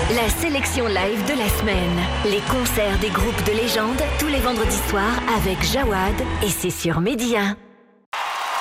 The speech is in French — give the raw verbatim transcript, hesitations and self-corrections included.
La sélection live de la semaine. Les concerts des groupes de légende tous les vendredis soirs avec Jawad et c'est sur Média.